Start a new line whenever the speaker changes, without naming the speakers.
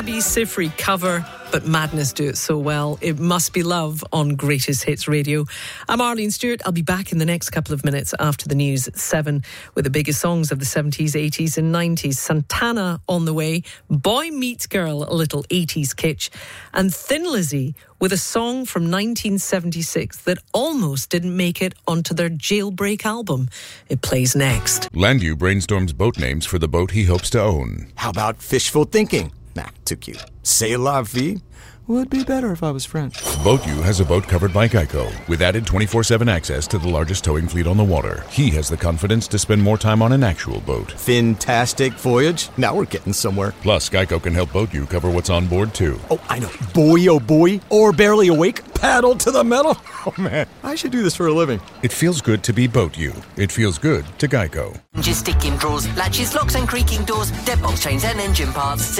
Be Sifri cover, but Madness do it so well. It Must Be Love on Greatest Hits Radio. I'm Arlene Stewart. I'll be back in the next couple of minutes after the news at 7 with the biggest songs of the 70s, 80s and 90s. Santana on the way, Boy Meets Girl, a little 80s kitsch, and Thin Lizzy with a song from 1976 that almost didn't make it onto their Jailbreak album. It plays next.
Landview brainstorms boat names for the boat he hopes to own.
How about Fishful Thinking? Nah, too cute. C'est la vie? Would be better if I was French.
BoatU has a boat covered by Geico with added 24/7 access to the largest towing fleet on the water. He has the confidence to spend more time on an actual boat.
Fantastic voyage. Now we're getting somewhere.
Plus, Geico can help BoatU cover what's on board too.
Oh, I know. Boy, oh boy. Or barely awake. Paddle to the metal. Oh, man. I should do this for a living.
It feels good to be BoatU. It feels good to Geico.
Just sticking drawers, latches, locks and creaking doors, deadbolts, chains and engine parts.